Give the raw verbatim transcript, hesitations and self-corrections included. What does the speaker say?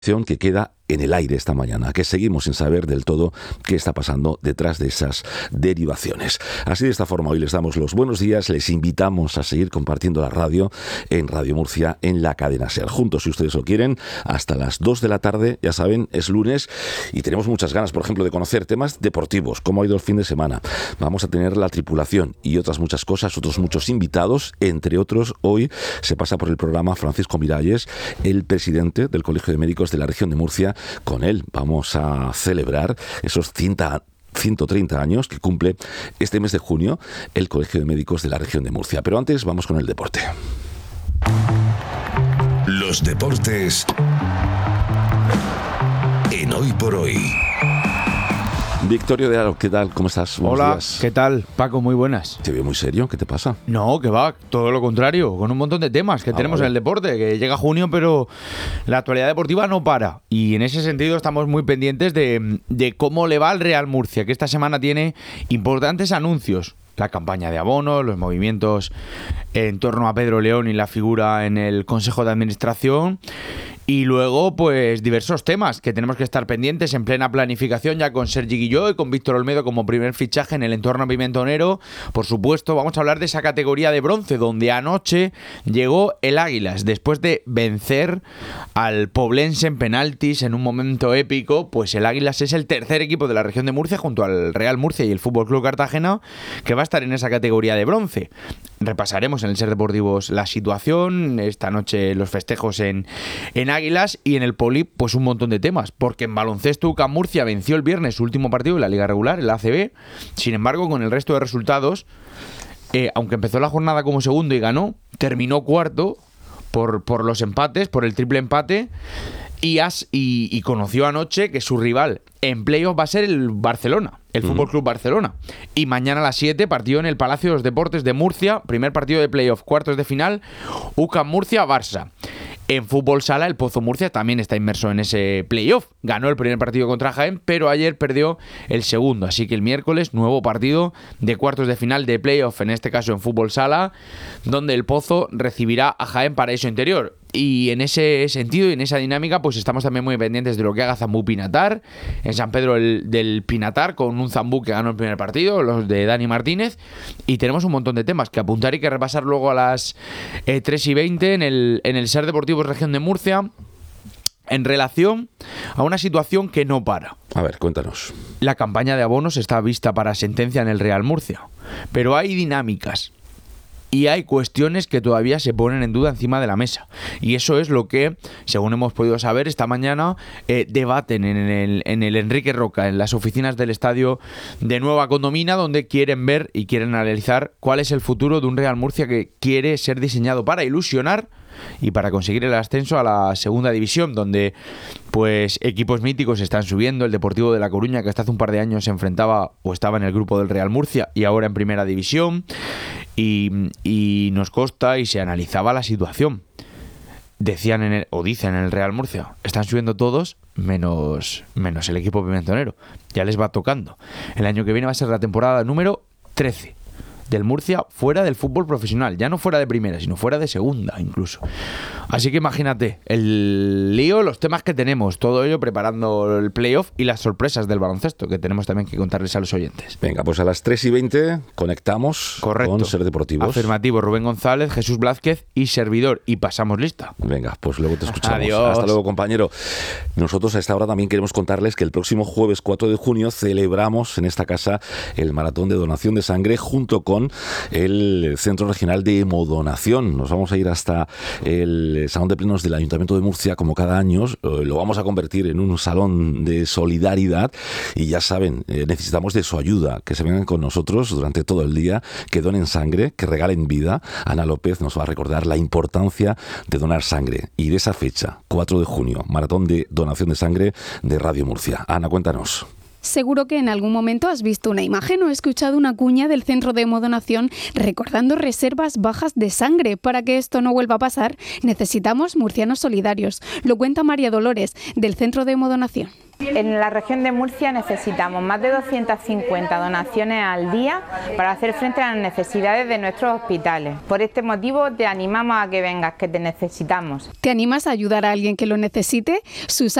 Que queda en el aire esta mañana, que seguimos sin saber del todo qué está pasando detrás de esas derivaciones. Así, de esta forma, hoy les damos los buenos días, les invitamos a seguir compartiendo la radio en Radio Murcia, en la cadena SER. Juntos, si ustedes lo quieren, hasta las dos de la tarde, ya saben, es lunes y tenemos muchas ganas, por ejemplo, de conocer temas deportivos, cómo ha ido el fin de semana. Vamos a tener la tripulación y otras muchas cosas, otros muchos invitados, entre otros, hoy se pasa por el programa Francisco Miralles, el presidente del Colegio de Médicos de la región de Murcia. Con él vamos a celebrar esos ciento treinta años que cumple este mes de junio el Colegio de Médicos de la región de Murcia. Pero antes vamos con el deporte. Los deportes en Hoy por Hoy. Victorio de Aro, ¿qué tal? ¿Cómo estás? Buenos Hola, días. ¿Qué tal? Paco, muy buenas. Te veo muy serio, ¿qué te pasa? No, que va, todo lo contrario, con un montón de temas que ah, tenemos vale. en el deporte, que llega junio, pero la actualidad deportiva no para. Y en ese sentido estamos muy pendientes de, de cómo le va al Real Murcia, que esta semana tiene importantes anuncios. La campaña de abonos, los movimientos en torno a Pedro León y la figura en el Consejo de Administración. Y luego, pues, diversos temas que tenemos que estar pendientes en plena planificación, ya con Sergi Guilló y con Víctor Olmedo como primer fichaje en el entorno pimentonero. Por supuesto, vamos a hablar de esa categoría de bronce, donde anoche llegó el Águilas, después de vencer al Poblense en penaltis en un momento épico. Pues el Águilas es el tercer equipo de la región de Murcia, junto al Real Murcia y el Fútbol Club Cartagena, que va a estar en esa categoría de bronce. Repasaremos en el SER Deportivos la situación, esta noche los festejos en, en Águilas, y en el Poli pues un montón de temas, porque en baloncesto U C A M Murcia venció el viernes su último partido de la liga regular, el A C B. Sin embargo, con el resto de resultados, eh, aunque empezó la jornada como segundo y ganó, terminó cuarto por, por los empates, por el triple empate. Y, as, y, y conoció anoche que su rival en playoff va a ser el Barcelona, el Fútbol Club Barcelona. Y mañana a las siete, partido en el Palacio de los Deportes de Murcia, primer partido de playoff, cuartos de final, U C A M Murcia-Barça. En fútbol sala, el Pozo Murcia también está inmerso en ese playoff. Ganó el primer partido contra Jaén, pero ayer perdió el segundo. Así que el miércoles, nuevo partido de cuartos de final de playoff, en este caso en fútbol sala, donde el Pozo recibirá a Jaén Paraíso Interior. Y en ese sentido y en esa dinámica, pues estamos también muy pendientes de lo que haga Zambú Pinatar en San Pedro el, del Pinatar, con un Zambú que ganó el primer partido, los de Dani Martínez. Y tenemos un montón de temas que apuntar y que repasar luego a las eh, tres y veinte en el, en el SER Deportivos Región de Murcia, en relación a una situación que no para. A ver, cuéntanos. La campaña de abonos está vista para sentencia en el Real Murcia, pero hay dinámicas y hay cuestiones que todavía se ponen en duda encima de la mesa. Y eso es lo que, según hemos podido saber esta mañana, eh, debaten en el, en el Enrique Roca, en las oficinas del estadio de Nueva Condomina, donde quieren ver y quieren analizar cuál es el futuro de un Real Murcia que quiere ser diseñado para ilusionar y para conseguir el ascenso a la segunda división, donde pues equipos míticos están subiendo. El Deportivo de La Coruña, que hasta hace un par de años se enfrentaba o estaba en el grupo del Real Murcia y ahora en primera división, y, y nos consta y se analizaba la situación. Decían en el, o dicen en el Real Murcia, están subiendo todos menos, menos el equipo pimentonero. Ya les va tocando. El año que viene va a ser la temporada número trece del Murcia fuera del fútbol profesional, ya no fuera de primera, sino fuera de segunda incluso. Así que imagínate el lío, los temas que tenemos, todo ello preparando el playoff y las sorpresas del baloncesto que tenemos también que contarles a los oyentes. Venga, pues a las tres y veinte conectamos. Correcto. Con SER Deportivos. Afirmativo, Rubén González, Jesús Blázquez y servidor, y pasamos lista. Venga, pues luego te escuchamos. Adiós. Hasta luego, compañero. Nosotros a esta hora también queremos contarles que el próximo jueves cuatro de junio celebramos en esta casa el maratón de donación de sangre junto con el Centro Regional de Hemodonación. Nos vamos a ir hasta el Salón de Plenos del Ayuntamiento de Murcia, como cada año. Lo vamos a convertir en un salón de solidaridad y ya saben, necesitamos de su ayuda, que se vengan con nosotros durante todo el día, que donen sangre, que regalen vida. Ana López nos va a recordar la importancia de donar sangre, y de esa fecha, cuatro de junio, maratón de donación de sangre de Radio Murcia. Ana, cuéntanos. Seguro que en algún momento has visto una imagen o escuchado una cuña del Centro de Hemodonación recordando reservas bajas de sangre. Para que esto no vuelva a pasar, necesitamos murcianos solidarios. Lo cuenta María Dolores, del Centro de Hemodonación. En la región de Murcia necesitamos más de doscientas cincuenta donaciones al día para hacer frente a las necesidades de nuestros hospitales. Por este motivo te animamos a que vengas, que te necesitamos. ¿Te animas a ayudar a alguien que lo necesite? Susana